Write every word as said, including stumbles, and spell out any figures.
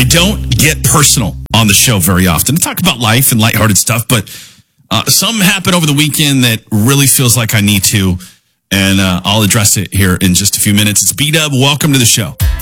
don't get personal on the show very often. I talk about life and lighthearted stuff, but uh, something happened over the weekend that really feels like I need to, and uh, I'll address it here in just a few minutes. It's B-Dub. Welcome to the show.